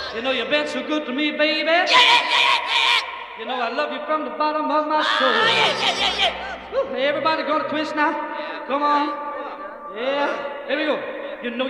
You know you've been so good to me, baby. You know I love you from the bottom of my soul. Woo, hey, everybody gonna twist now? Come on. Yeah, here we go. You know